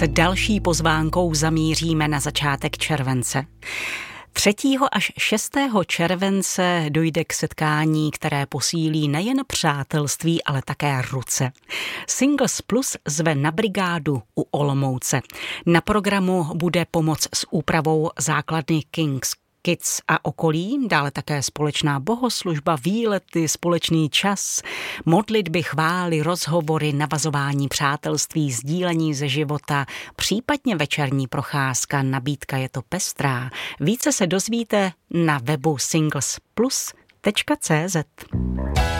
S další pozvánkou zamíříme na začátek července. 3. až 6. července dojde k setkání, které posílí nejen přátelství, ale také ruce. Singles Plus zve na brigádu u Olomouce. Na programu bude pomoc s úpravou základny King's Kids a okolí, dále také společná bohoslužba, výlety, společný čas, modlitby, chvály, rozhovory, navazování přátelství, sdílení ze života, případně večerní procházka. Nabídka je to pestrá. Více se dozvíte na webu singlesplus.cz.